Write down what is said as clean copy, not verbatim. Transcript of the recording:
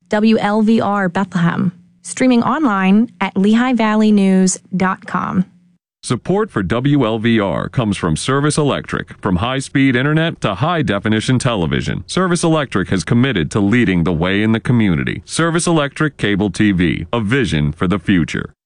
WLVR Bethlehem. Streaming online at LehighValleyNews.com. Support for WLVR comes from Service Electric. From high-speed internet to high-definition television, Service Electric has committed to leading the way in the community. Service Electric Cable TV, a vision for the future.